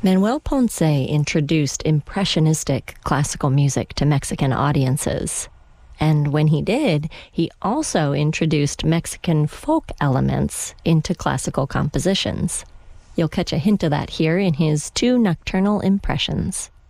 Manuel Ponce introduced impressionistic classical music to Mexican audiences. And when he did, he also introduced Mexican folk elements into classical compositions. You'll catch a hint of that here in his two nocturnal impressions.